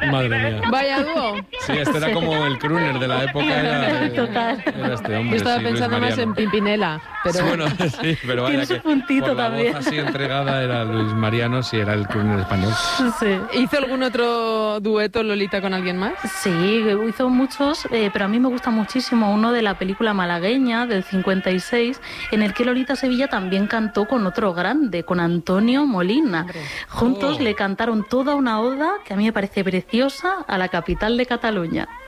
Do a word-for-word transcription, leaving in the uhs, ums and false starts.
Madre mía. Vaya dúo. Sí, este era como el crooner de la época. Era, Total. Era este hombre. Yo estaba sí, pensando Luis más en Mariano. Pimpinela, pero Sí, bueno, sí, pero vaya Tiene su que puntito por la también. voz así entregada era Luis Mariano, sí, era el crooner español. Sí. ¿hizo algún otro dueto Lolita con alguien más? Sí, hizo muchos, eh, pero a mí me gusta muchísimo uno de la película malagueña del cincuenta y seis, en el que Lolita Sevilla también cantó con otro grande, con Antonio Molina. Juntos Oh. le cantaron toda una oda que a mí me parece preciosa a la capital de Cataluña.